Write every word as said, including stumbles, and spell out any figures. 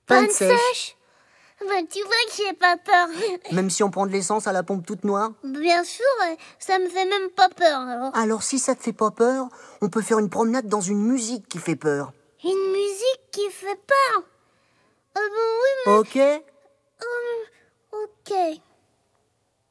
Panne sèche. Bah, tu vois que j'ai pas peur. Même si on prend de l'essence à la pompe toute noire? Bien sûr, ça me fait même pas peur alors. Alors si ça te fait pas peur, on peut faire une promenade dans une musique qui fait peur. Une musique qui fait peur? Ah bon, oui, mais... Ok? Euh, ok.